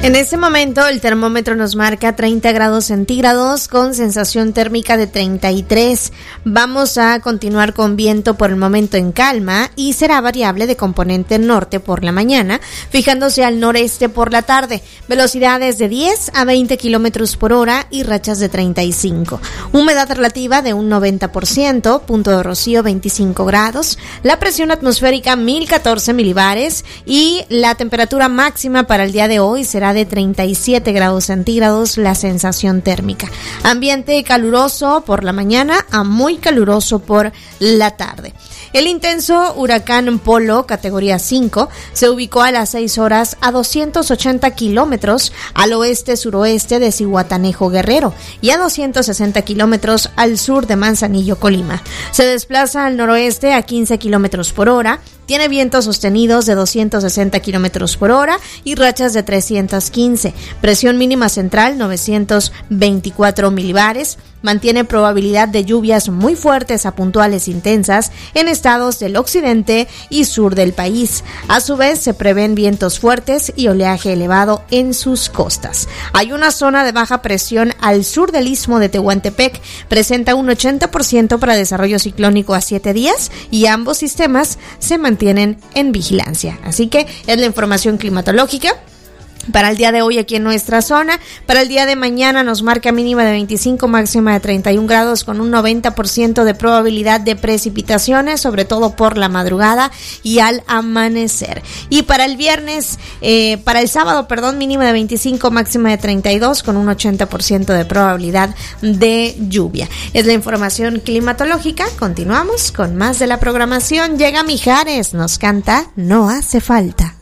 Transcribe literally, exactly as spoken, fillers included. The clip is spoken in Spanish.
En este momento el termómetro nos marca treinta grados centígrados con sensación térmica de treinta y tres. Vamos a continuar con viento por el momento en calma y será variable de componente norte por la mañana, fijándose al noreste por la tarde. Velocidades de diez a veinte kilómetros por hora y rachas de treinta y cinco. Humedad relativa de un noventa por ciento, punto de rocío veinticinco grados, la presión atmosférica mil catorce milibares y la temperatura máxima para el día de hoy será de treinta y siete grados centígrados la sensación térmica. Ambiente caluroso por la mañana a muy caluroso por la tarde. El intenso huracán Polo, categoría cinco, se ubicó a las seis horas a doscientos ochenta kilómetros al oeste-suroeste de Zihuatanejo, Guerrero, y a doscientos sesenta kilómetros al sur de Manzanillo, Colima. Se desplaza al noroeste a quince kilómetros por hora, tiene vientos sostenidos de doscientos sesenta kilómetros por hora y rachas de trescientos quince. Presión mínima central novecientos veinticuatro milibares. Mantiene probabilidad de lluvias muy fuertes a puntuales intensas en estados del occidente y sur del país. A su vez, se prevén vientos fuertes y oleaje elevado en sus costas. Hay una zona de baja presión al sur del istmo de Tehuantepec. Presenta un ochenta por ciento para desarrollo ciclónico a siete días y ambos sistemas se mantienen en vigilancia. Así que es la información climatológica para el día de hoy aquí en nuestra zona. Para el día de mañana nos marca mínima de veinticinco, máxima de treinta y un grados con un noventa por ciento de probabilidad de precipitaciones, sobre todo por la madrugada y al amanecer. Y para el viernes, eh, para el sábado, perdón, mínima de veinticinco, máxima de treinta y dos con un ochenta por ciento de probabilidad de lluvia. Es la información climatológica. Continuamos con más de la programación. Llega Mijares, nos canta No hace falta.